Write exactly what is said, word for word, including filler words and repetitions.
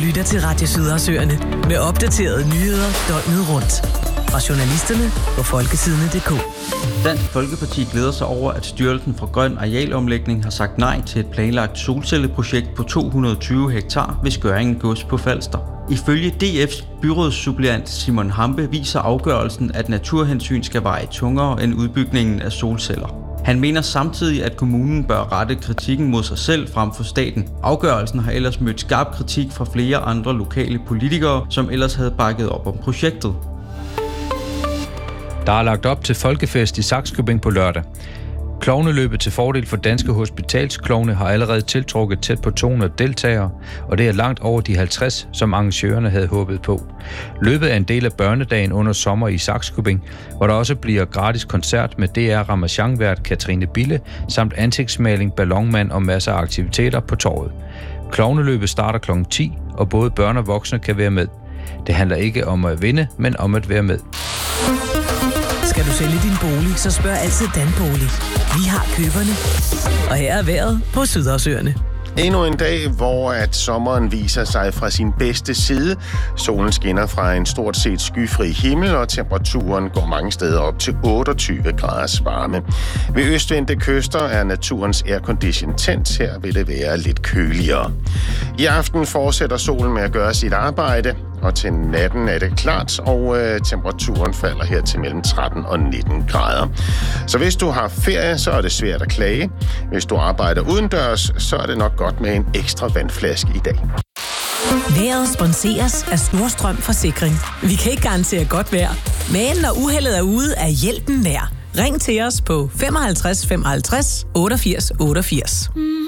lytter til Radio Sydersøerne med opdaterede nyheder døgnet rundt. Fra journalisterne på folkesidene punktum d k. Dansk Folkeparti glæder sig over, at Styrelsen for Grøn Arealomlægning har sagt nej til et planlagt solcelleprojekt på to hundrede og tyve hektar ved Skørringen Gods på Falster. Ifølge D F's byrådssuppleant Simon Hampe viser afgørelsen, at naturhensyn skal veje tungere end udbygningen af solceller. Han mener samtidig, at kommunen bør rette kritikken mod sig selv frem for staten. Afgørelsen har ellers mødt skarp kritik fra flere andre lokale politikere, som ellers havde bakket op om projektet. Der er lagt op til folkefest i Sakskøbing på lørdag. Klovneløbet til fordel for danske hospitalsklovne har allerede tiltrukket tæt på to hundrede deltagere, og det er langt over de halvtreds, som arrangørerne havde håbet på. Løbet er en del af børnedagen under sommer i Sakskøbing, hvor der også bliver gratis koncert med D R Ramachan-vært Katrine Bille, samt ansigtsmaling, ballonmand og masser af aktiviteter på torvet. Klovneløbet starter klokken ti, og både børn og voksne kan være med. Det handler ikke om at vinde, men om at være med. Skal du sælge din bolig, så spørg altid Danbolig. Vi har køberne. Og her er vejret på Sydersøerne. Endnu en dag, hvor at sommeren viser sig fra sin bedste side. Solen skinner fra en stort set skyfri himmel, og temperaturen går mange steder op til otteogtyve graders varme. Ved østvendte kyster er naturens aircondition tændt. Her vil det være lidt køligere. I aften fortsætter solen med at gøre sit arbejde, og til natten er det klart, og øh, temperaturen falder her til mellem tretten og nitten grader. Så hvis du har ferie, så er det svært at klage. Hvis du arbejder udendørs, så er det nok godt med en ekstra vandflaske i dag. Vejret sponseres af Nordstrøm Forsikring. Vi kan ikke garantere godt vejr, men når uheldet er ude, er hjælpen nær. Ring til os på femoghalvtreds femoghalvtreds otteogfirs otteogfirs.